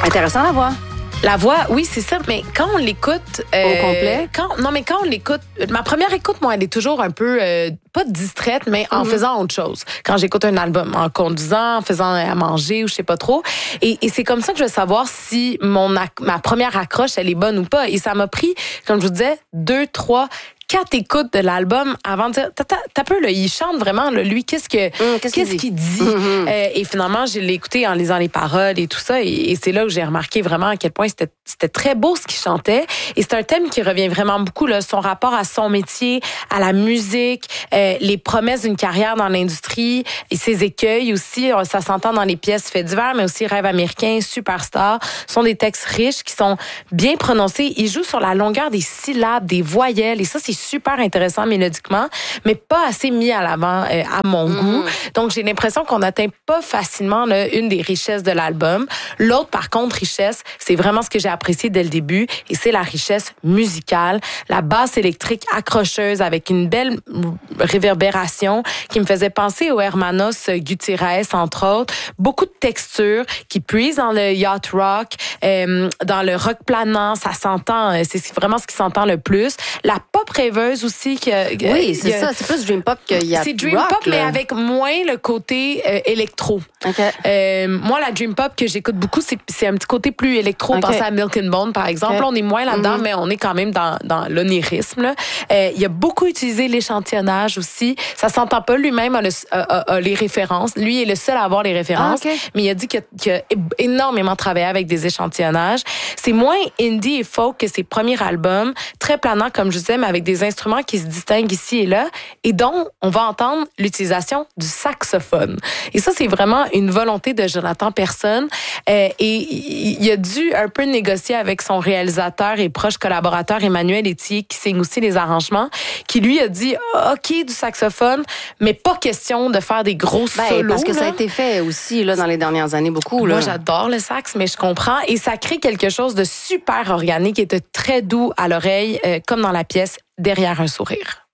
Intéressant la voix. La voix, oui, c'est ça. Mais quand on l'écoute... Au complet? Quand on l'écoute... Ma première écoute, moi, elle est toujours un peu... pas distraite, mais en faisant autre chose. Quand j'écoute un album, en conduisant, en faisant à manger ou je sais pas trop. Et c'est comme ça que je veux savoir si ma première accroche, elle est bonne ou pas. Et ça m'a pris, comme je vous disais, 2, 3... 4 écoutes de l'album avant de dire t'as peu là, il chante vraiment là, lui qu'est-ce qu'il dit et finalement je l'ai écouté en lisant les paroles et tout ça et c'est là où j'ai remarqué vraiment à quel point c'était très beau ce qu'il chantait et c'est un thème qui revient vraiment beaucoup là, son rapport à son métier, à la musique, les promesses d'une carrière dans l'industrie et ses écueils aussi, ça s'entend dans les pièces Faits divers mais aussi Rêve américain, Superstar, sont des textes riches qui sont bien prononcés, il joue sur la longueur des syllabes, des voyelles et ça c'est super intéressant mélodiquement, mais pas assez mis à l'avant à mon goût. Donc, j'ai l'impression qu'on n'atteint pas facilement là, une des richesses de l'album. L'autre, par contre, richesse, c'est vraiment ce que j'ai apprécié dès le début, et c'est la richesse musicale. La basse électrique accrocheuse avec une belle réverbération qui me faisait penser au Hermanos Gutiérrez, entre autres. Beaucoup de textures qui puisent dans le yacht rock, dans le rock planant, ça s'entend, c'est vraiment ce qui s'entend le plus. La pop rêveuse aussi. Oui, c'est ça. C'est plus dream pop qu'il y a. C'est dream pop, mais avec moins le côté électro. Okay. Moi, la dream pop que j'écoute beaucoup, c'est un petit côté plus électro. Okay. Pensez à Milk and Bone, par exemple. Okay. Là, on est moins là-dedans, mais on est quand même dans l'onirisme. Il a beaucoup utilisé l'échantillonnage aussi. Ça s'entend pas. Lui-même a les références. Lui est le seul à avoir les références. Mais il a dit qu'il a énormément travaillé avec des échantillonnages. C'est moins indie et folk que ses premiers albums. Très planant, comme je disais, mais avec des instruments qui se distinguent ici et là, et dont on va entendre l'utilisation du saxophone. Et ça, c'est vraiment une volonté de Jonathan Persson. Et il a dû un peu négocier avec son réalisateur et proche collaborateur Emmanuel Etier, qui signe aussi les arrangements, qui lui a dit OK du saxophone, mais pas question de faire des gros solos. Parce que ça a été fait aussi là, dans les dernières années, beaucoup. Là. Moi, j'adore le sax, mais je comprends. Et ça crée quelque chose de super organique et de très doux à l'oreille, comme dans la pièce Derrière un sourire.